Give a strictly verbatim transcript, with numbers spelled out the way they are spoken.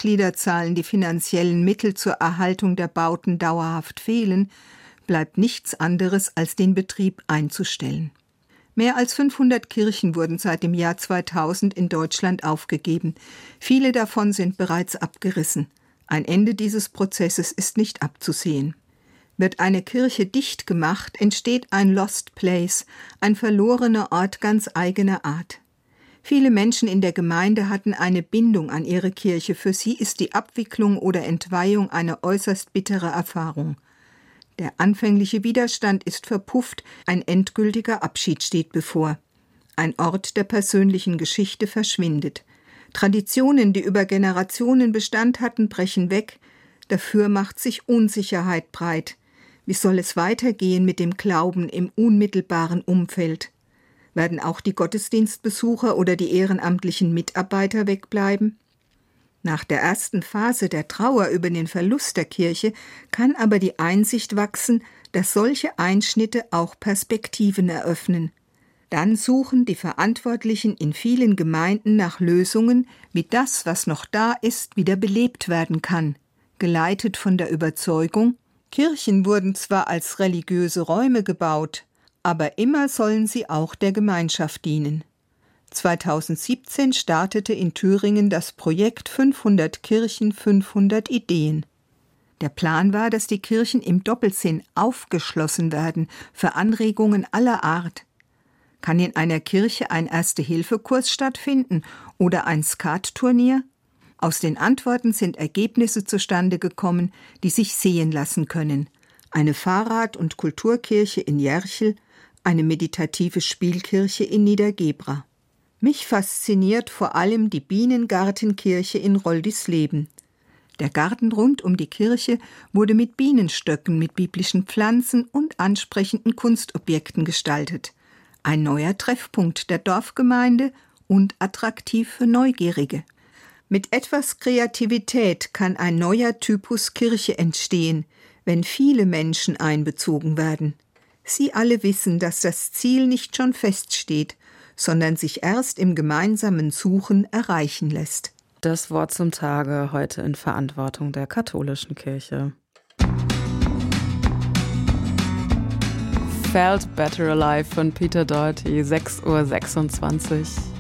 Mitgliederzahlen die finanziellen Mittel zur Erhaltung der Bauten dauerhaft fehlen, bleibt nichts anderes, als den Betrieb einzustellen. Mehr als fünfhundert Kirchen wurden seit dem Jahr zweitausend in Deutschland aufgegeben. Viele davon sind bereits abgerissen. Ein Ende dieses Prozesses ist nicht abzusehen. Wird eine Kirche dicht gemacht, entsteht ein Lost Place, ein verlorener Ort ganz eigener Art. Viele Menschen in der Gemeinde hatten eine Bindung an ihre Kirche. Für sie ist die Abwicklung oder Entweihung eine äußerst bittere Erfahrung. Der anfängliche Widerstand ist verpufft, ein endgültiger Abschied steht bevor. Ein Ort der persönlichen Geschichte verschwindet. Traditionen, die über Generationen Bestand hatten, brechen weg. Dafür macht sich Unsicherheit breit. Wie soll es weitergehen mit dem Glauben im unmittelbaren Umfeld? Werden auch die Gottesdienstbesucher oder die ehrenamtlichen Mitarbeiter wegbleiben? Nach der ersten Phase der Trauer über den Verlust der Kirche kann aber die Einsicht wachsen, dass solche Einschnitte auch Perspektiven eröffnen. Dann suchen die Verantwortlichen in vielen Gemeinden nach Lösungen, wie das, was noch da ist, wieder belebt werden kann. Geleitet von der Überzeugung, Kirchen wurden zwar als religiöse Räume gebaut, aber immer sollen sie auch der Gemeinschaft dienen. zweitausendsiebzehn startete in Thüringen das Projekt fünfhundert Kirchen, fünfhundert Ideen. Der Plan war, dass die Kirchen im Doppelsinn aufgeschlossen werden für Anregungen aller Art. Kann in einer Kirche ein Erste-Hilfe-Kurs stattfinden oder ein Skat-Turnier? Aus den Antworten sind Ergebnisse zustande gekommen, die sich sehen lassen können. Eine Fahrrad- und Kulturkirche in Järchel, eine meditative Spielkirche in Niedergebra. Mich fasziniert vor allem die Bienengartenkirche in Roldisleben. Der Garten rund um die Kirche wurde mit Bienenstöcken, mit biblischen Pflanzen und ansprechenden Kunstobjekten gestaltet. Ein neuer Treffpunkt der Dorfgemeinde und attraktiv für Neugierige. Mit etwas Kreativität kann ein neuer Typus Kirche entstehen, wenn viele Menschen einbezogen werden. Sie alle wissen, dass das Ziel nicht schon feststeht, sondern sich erst im gemeinsamen Suchen erreichen lässt. Das Wort zum Tage heute in Verantwortung der katholischen Kirche. Felt Better Alive von Peter Doherty, sechs Uhr sechsundzwanzig.